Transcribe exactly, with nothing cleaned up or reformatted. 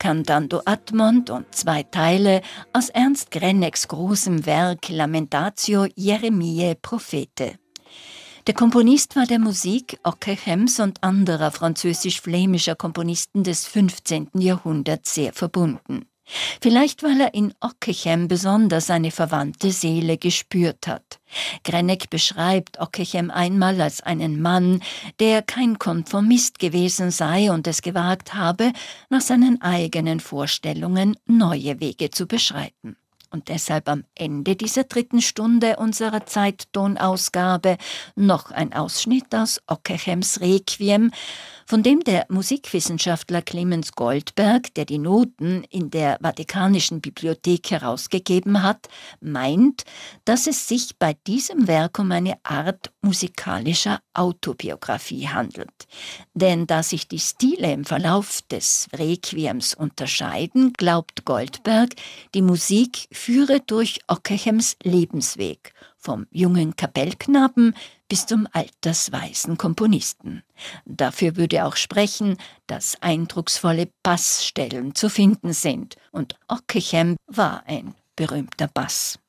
Cantando Admont und zwei Teile aus Ernst Kreneks großem Werk Lamentatio Jeremiae Prophete. Der Komponist war der Musik Okkechems und anderer französisch-flämischer Komponisten des fünfzehnten Jahrhunderts sehr verbunden. Vielleicht, weil er in Okkechem besonders eine verwandte Seele gespürt hat. Krenek beschreibt Okkechem einmal als einen Mann, der kein Konformist gewesen sei und es gewagt habe, nach seinen eigenen Vorstellungen neue Wege zu beschreiten. Und deshalb am Ende dieser dritten Stunde unserer Zeittonausgabe noch ein Ausschnitt aus Okkechems Requiem, von dem der Musikwissenschaftler Clemens Goldberg, der die Noten in der Vatikanischen Bibliothek herausgegeben hat, meint, dass es sich bei diesem Werk um eine Art musikalischer Autobiografie handelt. Denn da sich die Stile im Verlauf des Requiems unterscheiden, glaubt Goldberg, die Musik führe durch Okkechems Lebensweg, vom jungen Kapellknaben bis zum altersweisen Komponisten. Dafür würde auch sprechen, dass eindrucksvolle Bassstellen zu finden sind, und Okkechem war ein berühmter Bass.